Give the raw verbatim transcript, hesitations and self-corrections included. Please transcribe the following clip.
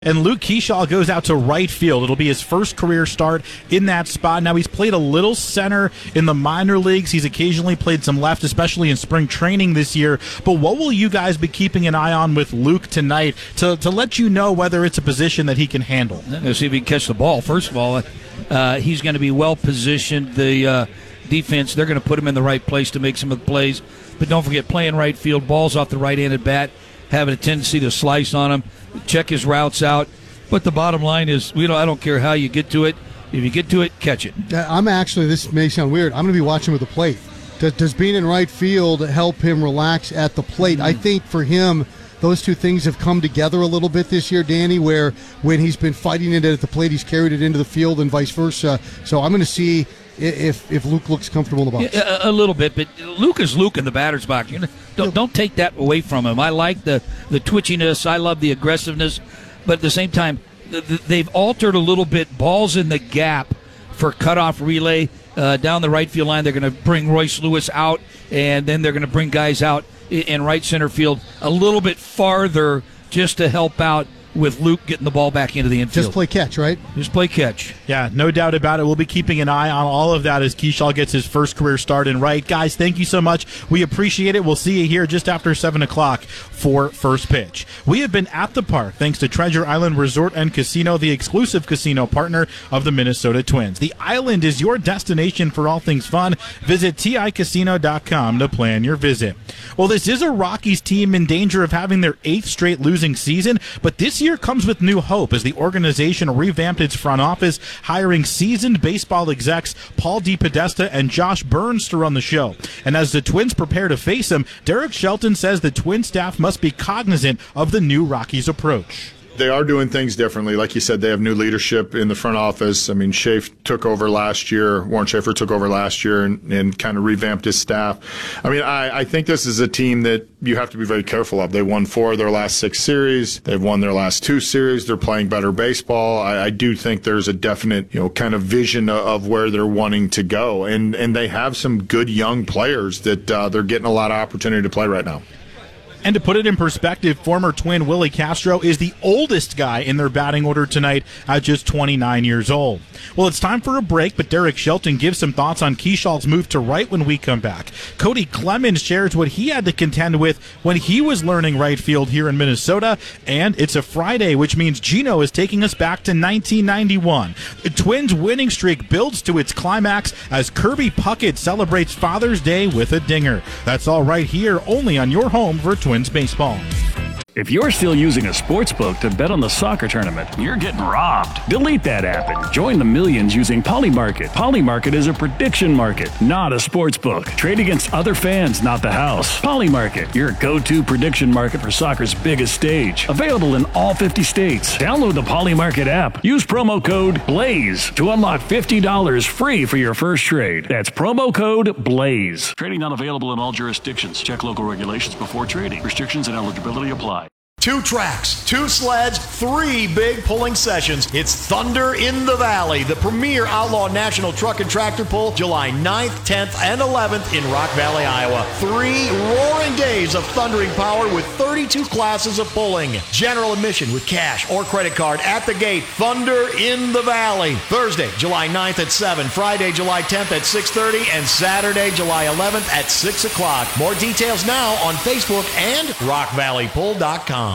And Luke Keeschall goes out to right field. It'll be his first career start in that spot. Now, he's played a little center in the minor leagues. He's occasionally played some left, especially in spring training this year. But what will you guys be keeping an eye on with Luke tonight to, to let you know whether it's a position that he can handle? Let's see if he can catch the ball. First of all, uh, he's going to be well-positioned. The uh, defense, they're going to put him in the right place to make some of the plays. But don't forget, playing right field, balls off the right-handed bat, having a tendency to slice on him, check his routes out. But the bottom line is, we don't, I don't care how you get to it. If you get to it, catch it. I'm actually, this may sound weird, I'm going to be watching with the plate. Does, does being in right field help him relax at the plate? Mm-hmm. I think for him, those two things have come together a little bit this year, Danny, where when he's been fighting it at the plate, he's carried it into the field and vice versa. So I'm going to see if if Luke looks comfortable in the box. Yeah, a, a little bit, but Luke is Luke in the batter's box. You know, don't, don't take that away from him. I like the, the twitchiness. I love the aggressiveness. But at the same time, th- th- they've altered a little bit. Balls in the gap for cutoff relay uh, down the right field line. They're going to bring Royce Lewis out, and then they're going to bring guys out in, in right center field a little bit farther just to help out with Luke getting the ball back into the infield. Just play catch, right? Just play catch. Yeah, no doubt about it. We'll be keeping an eye on all of that as Keeschall gets his first career start in right. Guys, thank you so much. We appreciate it. We'll see you here just after seven o'clock for First Pitch. We have been at the park thanks to Treasure Island Resort and Casino, the exclusive casino partner of the Minnesota Twins. The island is your destination for all things fun. Visit T I casino dot com to plan your visit. Well, this is a Rockies team in danger of having their eighth straight losing season, but this year comes with new hope as the organization revamped its front office, hiring seasoned baseball execs Paul DePodesta and Josh Burns to run the show. And as the Twins prepare to face him, Derek Shelton says the Twin staff must be cognizant of the new Rockies approach. They are doing things differently. Like you said, they have new leadership in the front office. I mean, Schaefer took over last year. Warren Schaefer took over last year and, and kind of revamped his staff. I mean, I, I think this is a team that you have to be very careful of. They won four of their last six series. They've won their last two series. They're playing better baseball. I, I do think there's a definite, you know, kind of vision of where they're wanting to go. And, and they have some good young players that uh, they're getting a lot of opportunity to play right now. And to put it in perspective, former Twin Willie Castro is the oldest guy in their batting order tonight at just twenty-nine years old. Well, it's time for a break, but Derek Shelton gives some thoughts on Keeschall's move to right when we come back. Cody Clemens shares what he had to contend with when he was learning right field here in Minnesota. And it's a Friday, which means Gino is taking us back to nineteen ninety-one. The Twins' winning streak builds to its climax as Kirby Puckett celebrates Father's Day with a dinger. That's all right here, only on your home for Twins baseball. If you're still using a sports book to bet on the soccer tournament, you're getting robbed. Delete that app and join the millions using Polymarket. Polymarket is a prediction market, not a sports book. Trade against other fans, not the house. Polymarket, your go-to prediction market for soccer's biggest stage. Available in all fifty states. Download the Polymarket app. Use promo code BLAZE to unlock fifty dollars free for your first trade. That's promo code BLAZE. Trading not available in all jurisdictions. Check local regulations before trading. Restrictions and eligibility apply. Two tracks, two sleds, three big pulling sessions. It's Thunder in the Valley, the premier outlaw national truck and tractor pull, July ninth, tenth, and eleventh in Rock Valley, Iowa. Three roaring days of thundering power with thirty-two classes of pulling. General admission with cash or credit card at the gate. Thunder in the Valley. Thursday, July ninth at seven, Friday, July tenth at six thirty, and Saturday, July eleventh at six o'clock. More details now on Facebook and rock valley pull dot com.